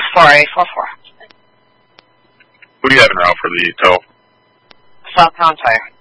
4844. Who do you have in route for the tow? Southbound Tire.